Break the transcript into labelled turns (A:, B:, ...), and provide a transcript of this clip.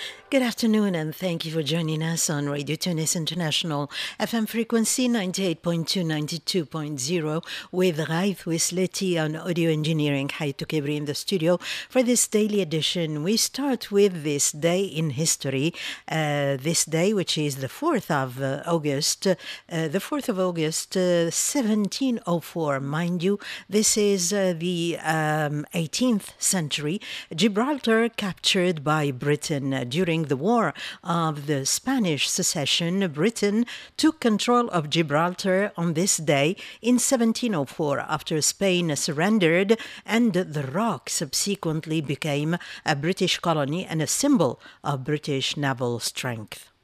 A: Good afternoon, and thank you for joining us on Radio Tunis International, FM frequency 98.2, 92.0, with Raif Wisleti on audio engineering. Hayatu Kebri in the studio. For this daily edition, we start with this day in history. This day, which is the 4th of August, 1704, mind you. This is the 18th century. Gibraltar captured by Britain during the War of the Spanish Succession. Britain took control of Gibraltar on this day in 1704 after Spain surrendered, and the Rock subsequently became a British colony and a symbol of British naval strength.